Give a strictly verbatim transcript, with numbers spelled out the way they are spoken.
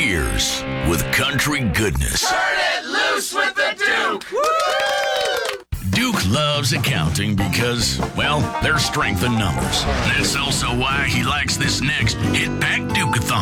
ears with country goodness. Turn it loose with the Duke! Duke loves accounting because, well, there's strength in numbers. That's also why he likes this next Hit Back Duke-a-thon.